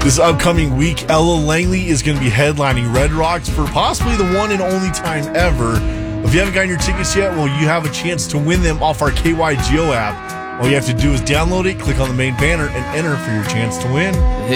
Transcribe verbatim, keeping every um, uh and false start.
This upcoming week, Ella Langley is going to be headlining Red Rocks for possibly the one and only time ever. If you haven't gotten your tickets yet, well, you have a chance to win them off our K Y G O app. All you have to do is download it, click on the main banner, and enter for your chance to win. Hey.